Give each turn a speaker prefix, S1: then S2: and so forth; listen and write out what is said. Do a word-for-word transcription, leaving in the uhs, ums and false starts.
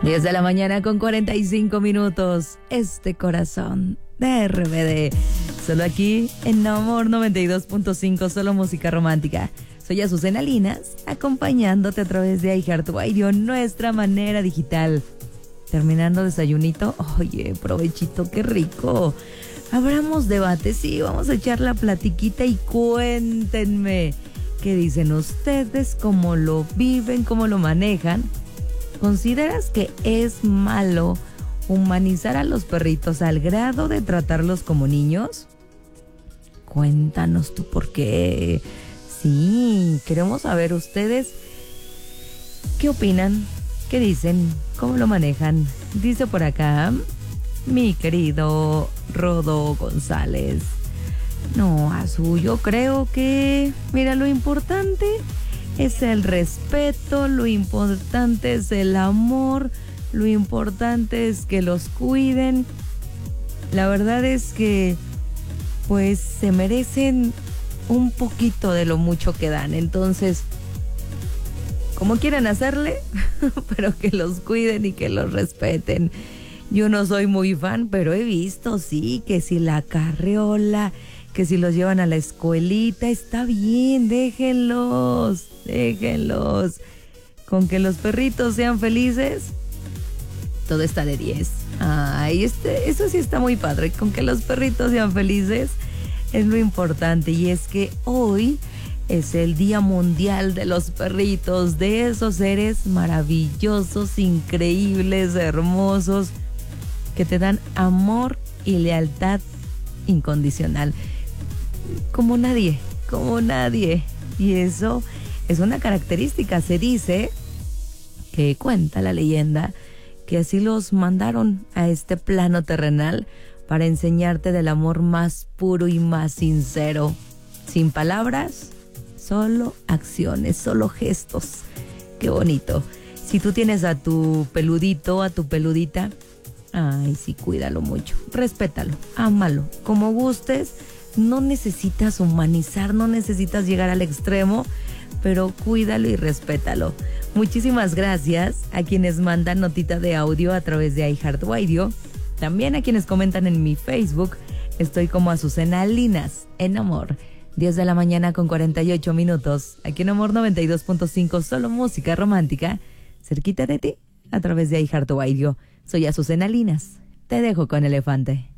S1: diez de la mañana con cuarenta y cinco minutos. Este corazón de R B D. Solo aquí en Amor noventa y dos punto cinco, solo música romántica. Soy Azucena Linas, acompañándote a través de iHeartRadio, nuestra manera digital. Terminando desayunito, oye, provechito, qué rico. Abramos debate, sí, vamos a echar la platiquita y cuéntenme qué dicen ustedes, cómo lo viven, cómo lo manejan. ¿Consideras que es malo humanizar a los perritos al grado de tratarlos como niños? Cuéntanos tú por qué. Sí, queremos saber ustedes qué opinan, qué dicen, cómo lo manejan. Dice por acá mi querido Rodo González. No, Azul, yo creo que, mira, lo importante es el respeto, lo importante es el amor, lo importante es que los cuiden. La verdad es que pues se merecen un poquito de lo mucho que dan. Entonces, como quieran hacerle, pero que los cuiden y que los respeten. Yo no soy muy fan, pero he visto, sí, que si la carriola, que si los llevan a la escuelita, está bien, déjenlos, déjenlos. Con que los perritos sean felices, todo está de diez. Ay, este, eso sí está muy padre. Con que los perritos sean felices es lo importante. Y es que hoy es el Día Mundial de los Perritos, de esos seres maravillosos, increíbles, hermosos, que te dan amor y lealtad incondicional. Como nadie, como nadie. Y eso es una característica. Se dice, que cuenta la leyenda, que así los mandaron a este plano terrenal para enseñarte del amor más puro y más sincero. Sin palabras, solo acciones, solo gestos. Qué bonito. Si tú tienes a tu peludito, a tu peludita, ay, sí, cuídalo mucho, respétalo, ámalo, como gustes. No necesitas humanizar, no necesitas llegar al extremo, pero cuídalo y respétalo. Muchísimas gracias a quienes mandan notita de audio a través de iHeartRadio. También a quienes comentan en mi Facebook. Estoy como Azucena Linas, en Amor. diez de la mañana con cuarenta y ocho minutos. Aquí en Amor noventa y dos punto cinco, solo música romántica. Cerquita de ti, a través de iHeartRadio. Soy Azucena Linas. Te dejo con Elefante.